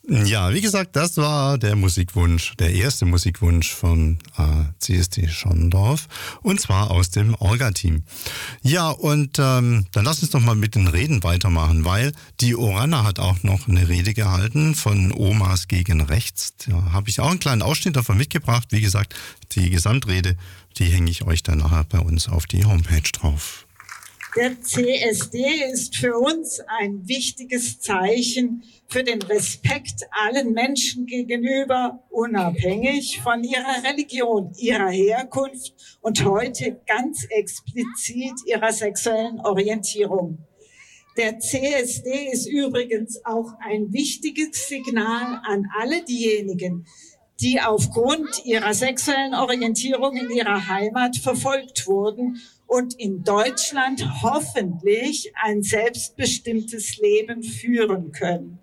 Ja, wie gesagt, das war der Musikwunsch, der erste Musikwunsch von CSD Schorndorf und zwar aus dem Orga-Team. Ja, und dann lass uns doch mal mit den Reden weitermachen, weil die Oranna hat auch noch eine Rede gehalten von Omas gegen Rechts. Da habe ich auch einen kleinen Ausschnitt davon mitgebracht. Wie gesagt, die Gesamtrede, die hänge ich euch dann nachher bei uns auf die Homepage drauf. Der CSD ist für uns ein wichtiges Zeichen für den Respekt allen Menschen gegenüber, unabhängig von ihrer Religion, ihrer Herkunft und heute ganz explizit ihrer sexuellen Orientierung. Der CSD ist übrigens auch ein wichtiges Signal an alle diejenigen, die aufgrund ihrer sexuellen Orientierung in ihrer Heimat verfolgt wurden und in Deutschland hoffentlich ein selbstbestimmtes Leben führen können.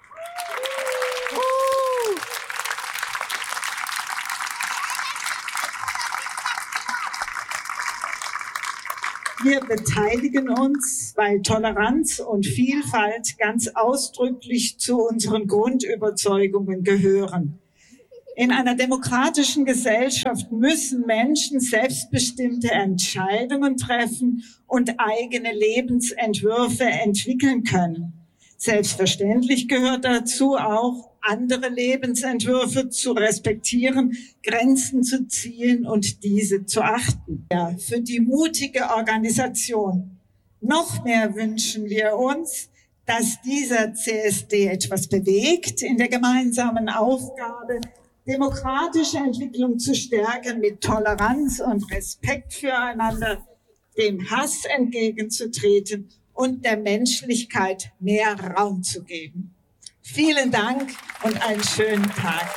Wir beteiligen uns, weil Toleranz und Vielfalt ganz ausdrücklich zu unseren Grundüberzeugungen gehören. In einer demokratischen Gesellschaft müssen Menschen selbstbestimmte Entscheidungen treffen und eigene Lebensentwürfe entwickeln können. Selbstverständlich gehört dazu auch, andere Lebensentwürfe zu respektieren, Grenzen zu ziehen und diese zu achten. Ja, für die mutige Organisation. Noch mehr wünschen wir uns, dass dieser CSD etwas bewegt in der gemeinsamen Aufgabe, demokratische Entwicklung zu stärken, mit Toleranz und Respekt füreinander, dem Hass entgegenzutreten und der Menschlichkeit mehr Raum zu geben. Vielen Dank und einen schönen Tag.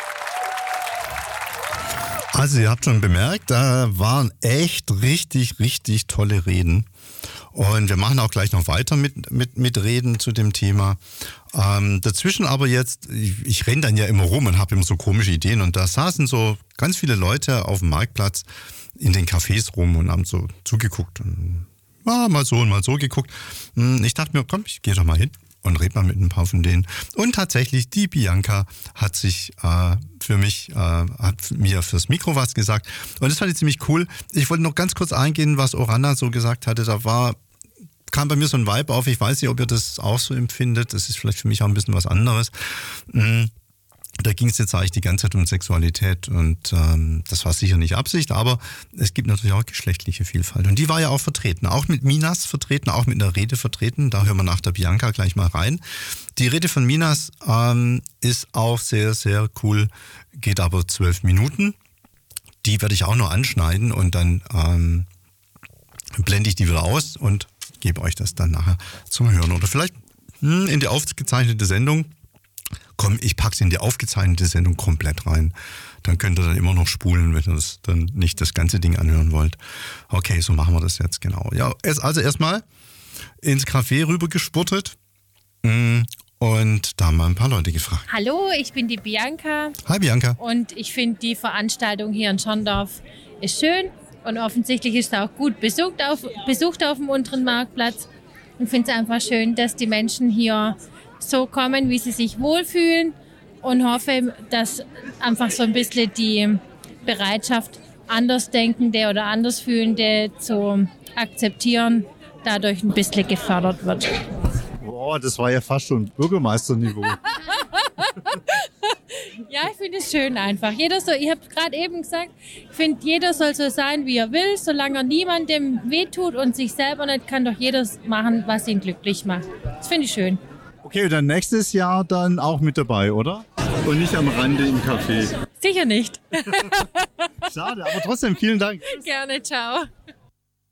Also ihr habt schon bemerkt, da waren echt richtig tolle Reden. Und wir machen auch gleich noch weiter mit Reden zu dem Thema. Dazwischen aber jetzt, ich renne dann ja immer rum und habe immer so komische Ideen. Und da saßen so ganz viele Leute auf dem Marktplatz in den Cafés rum und haben so zugeguckt. Und, mal so und mal so geguckt. Ich dachte mir, komm, ich gehe doch mal hin und red mal mit ein paar von denen. Und tatsächlich, die Bianca hat sich hat mir fürs Mikro was gesagt. Und das fand ich ziemlich cool. Ich wollte noch ganz kurz eingehen, was Oranna so gesagt hatte. Kam bei mir so ein Vibe auf. Ich weiß nicht, ob ihr das auch so empfindet. Das ist vielleicht für mich auch ein bisschen was anderes. Da ging es jetzt eigentlich die ganze Zeit um Sexualität und das war sicher nicht Absicht, aber es gibt natürlich auch geschlechtliche Vielfalt. Und die war ja auch vertreten, auch mit Minas vertreten, auch mit einer Rede vertreten. Da hören wir nach der Bianca gleich mal rein. Die Rede von Minas ist auch sehr, sehr cool, geht aber 12 Minuten. Die werde ich auch noch anschneiden und dann blende ich die wieder aus und gebe euch das dann nachher zum Hören. Oder vielleicht in die aufgezeichnete Sendung. Komm, ich pack's in die aufgezeichnete Sendung komplett rein. Dann könnt ihr dann immer noch spulen, wenn ihr das dann nicht das ganze Ding anhören wollt. Okay, so machen wir das jetzt, genau. Ja, also erstmal ins Café rüber gespurtet und da haben wir ein paar Leute gefragt. Hallo, ich bin die Bianca. Hi Bianca. Und ich finde die Veranstaltung hier in Schorndorf ist schön und offensichtlich ist es auch gut besucht auf dem unteren Marktplatz. Und finde es einfach schön, dass die Menschen hier so kommen, wie sie sich wohlfühlen und hoffe, dass einfach so ein bisschen die Bereitschaft, Andersdenkende oder Andersfühlende zu akzeptieren, dadurch ein bisschen gefördert wird. Boah, das war ja fast schon Bürgermeisterniveau. Ja, ich finde es schön einfach. Ich habe gerade eben gesagt, ich finde, jeder soll so sein, wie er will, solange er niemandem wehtut und sich selber nicht, kann doch jeder machen, was ihn glücklich macht. Das finde ich schön. Okay, dann nächstes Jahr dann auch mit dabei, oder? Und nicht am Rande im Café. Sicher nicht. Schade, aber trotzdem vielen Dank. Gerne, ciao.